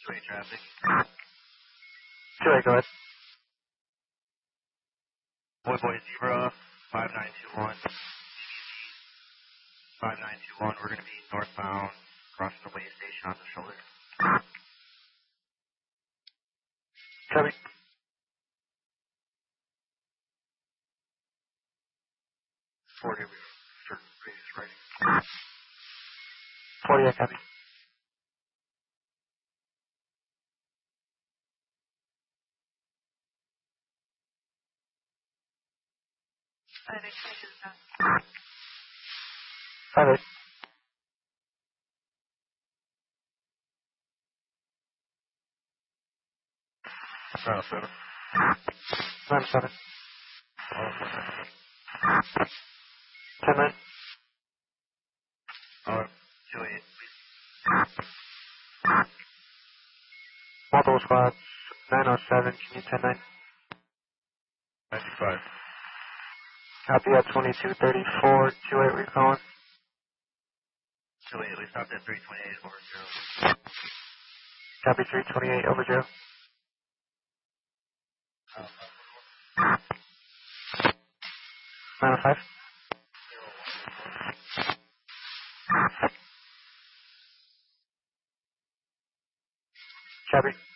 2-8 traffic. 2-8, go ahead. Boy Zebra, 5921. 5921, we're going to be northbound, crossing the way station on the shoulder. Copy. 40, for previous writing. 40, yeah, copy. I think I just done. 5-8. Oh, 7. 9-7. Oh, 10-9. oh, 2-8. Multiple squads. 907, can you 10-9? 95. Copy at 2234, 2-8, where you calling? 2-8, we stopped at 328 over 0. Copy 328, over 0. 905. Copy.